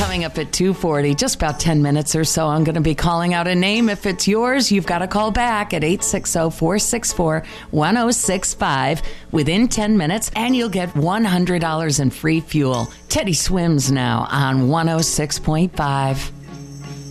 Coming up at 2:40, just about 10 minutes or so, I'm going to be calling out a name. If it's yours, you've got to call back at 860-464-1065 within 10 minutes, and you'll get $100 in free fuel. Teddy Swims now on 106.5.